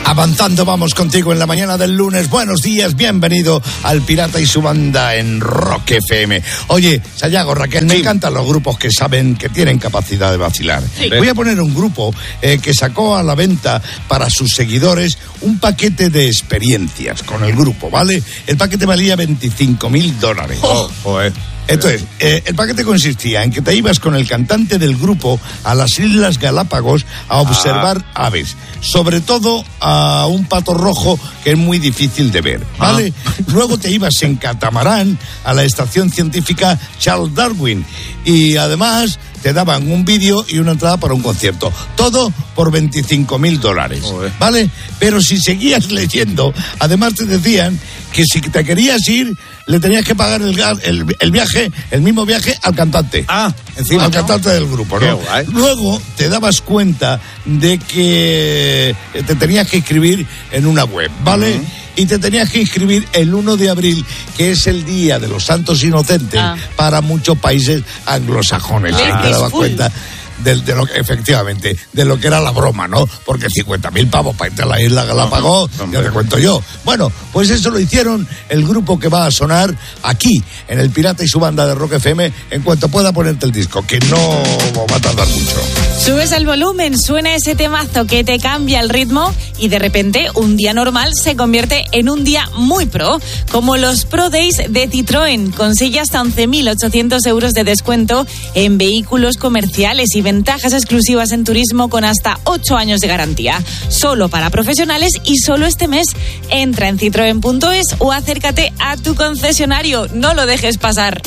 Avanzando, vamos contigo en la mañana del lunes. Buenos días, bienvenido al Pirata y su banda en Rock FM. Oye, Sayago, Raquel, me encantan los grupos que saben que tienen capacidad de vacilar. Sí. Voy a poner un grupo que sacó a la venta para sus seguidores un paquete de experiencias con el grupo, ¿vale? El paquete valía $25,000. Oh, joder. Entonces, el paquete consistía en que te ibas con el cantante del grupo a las Islas Galápagos a observar aves, sobre todo a un pato rojo que es muy difícil de ver, ¿vale? Luego te ibas en catamarán a la estación científica Charles Darwin y además te daban un vídeo y una entrada para un concierto. Todo por $25,000, ¿vale? Pero si seguías leyendo, además te decían que si te querías ir, le tenías que pagar el viaje, el mismo viaje al cantante. Encima. Al cantante del grupo, ¿no? Luego te dabas cuenta de que te tenías que inscribir en una web, ¿vale? Y te tenías que inscribir el 1 de abril, que es el Día de los Santos Inocentes para muchos países anglosajones. Te dabas cuenta de lo que, efectivamente, de lo que era la broma, ¿no? Porque 50.000 pavos para irte a la isla Galápagos, ya te cuento yo. Bueno, pues eso lo hicieron el grupo que va a sonar aquí, en el Pirata y su banda de Rock FM, en cuanto pueda ponerte el disco, que no va a tardar mucho. Subes el volumen, suena ese temazo que te cambia el ritmo y de repente un día normal se convierte en un día muy pro, como los Pro Days de Citroën. Consigue hasta 11.800 euros de descuento en vehículos comerciales y ventajas exclusivas en turismo con hasta 8 años de garantía. Solo para profesionales y solo este mes. Entra en citroen.es o acércate a tu concesionario. No lo dejes pasar.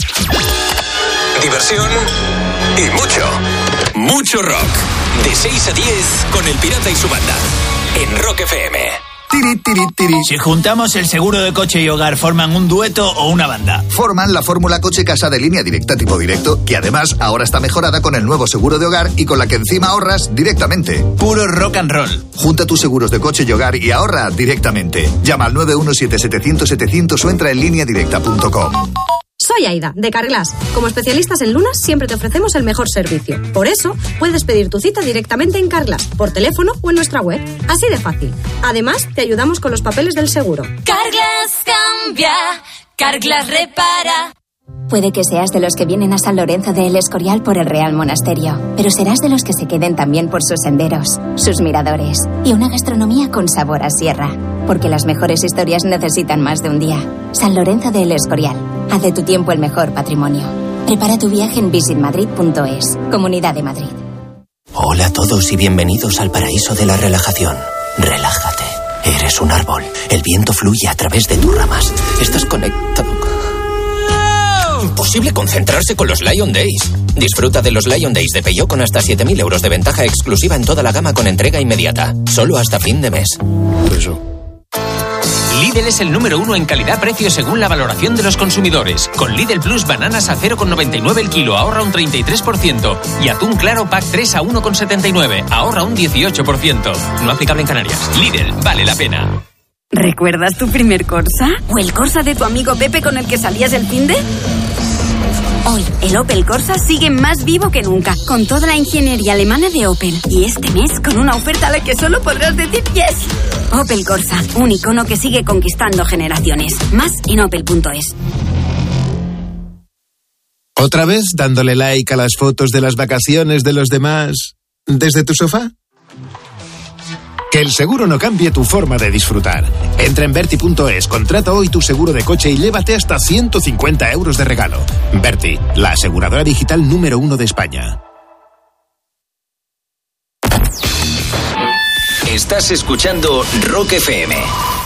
Diversión y mucho rock. De 6 a 10 con el Pirata y su banda en Rock FM. Si juntamos el seguro de coche y hogar, ¿forman un dueto o una banda? Forman la fórmula coche casa de línea directa tipo directo, que además ahora está mejorada con el nuevo seguro de hogar y con la que encima ahorras directamente. Puro rock and roll. Junta tus seguros de coche y hogar y ahorra directamente. Llama al 917-700-700 o entra en lineadirecta.com. Soy Aida, de Carglass. Como especialistas en lunas, siempre te ofrecemos el mejor servicio. Por eso, puedes pedir tu cita directamente en Carglass, por teléfono o en nuestra web. Así de fácil. Además, te ayudamos con los papeles del seguro. Carglass cambia, Carglass repara. Puede que seas de los que vienen a San Lorenzo de El Escorial por el Real Monasterio, pero serás de los que se queden también por sus senderos, sus miradores y una gastronomía con sabor a sierra. Porque las mejores historias necesitan más de un día. San Lorenzo de El Escorial. Haz de tu tiempo el mejor patrimonio. Prepara tu viaje en visitmadrid.es. Comunidad de Madrid. Hola a todos y bienvenidos al paraíso de la relajación. Relájate. Eres un árbol. El viento fluye a través de tus ramas. Estás conectado. Imposible concentrarse con los Lion Days. Disfruta de los Lion Days de Peugeot con hasta 7.000 euros de ventaja exclusiva en toda la gama con entrega inmediata. Solo hasta fin de mes. Eso. Lidl es el número 1 en calidad-precio según la valoración de los consumidores. Con Lidl Plus, bananas a 0,99 el kilo, ahorra un 33%. Y atún claro, pack 3 a 1,79, ahorra un 18%. No aplicable en Canarias. Lidl, vale la pena. ¿Recuerdas tu primer Corsa? ¿O el Corsa de tu amigo Pepe con el que salías el finde? Hoy, el Opel Corsa sigue más vivo que nunca, con toda la ingeniería alemana de Opel. Y este mes, con una oferta a la que solo podrás decir yes. Opel Corsa, un icono que sigue conquistando generaciones. Más en opel.es. ¿Otra vez dándole like a las fotos de las vacaciones de los demás desde tu sofá? Que el seguro no cambie tu forma de disfrutar. Entra en Verti.es, contrata hoy tu seguro de coche y llévate hasta 150 euros de regalo. Verti, la aseguradora digital número 1 de España. Estás escuchando Rock FM.